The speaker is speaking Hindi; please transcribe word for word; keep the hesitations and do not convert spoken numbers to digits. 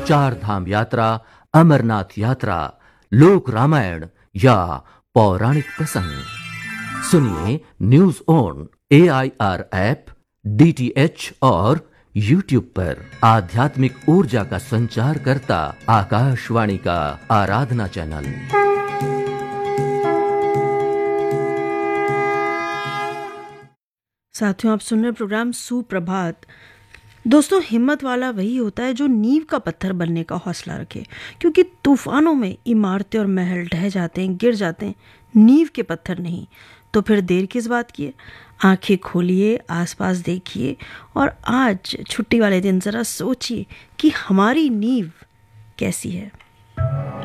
चार धाम यात्रा, अमरनाथ यात्रा, लोक रामायण या पौराणिक प्रसंग। सुनिए news on A I R app, D T H और यूट्यूब पर। आध्यात्मिक ऊर्जा का संचार करता आकाशवाणी का आराधना चैनल। साथियों, आप सुन रहे प्रोग्राम सुप्रभात। दोस्तों, हिम्मत वाला वही होता है जो नींव का पत्थर बनने का हौसला रखे, क्योंकि तूफानों में इमारतें और महल ढह जाते हैं, गिर जाते हैं, नींव के पत्थर नहीं। तो फिर देर किस बात की है? आंखें खोलिए, आसपास देखिए और आज छुट्टी वाले दिन ज़रा सोचिए कि हमारी नींव कैसी है।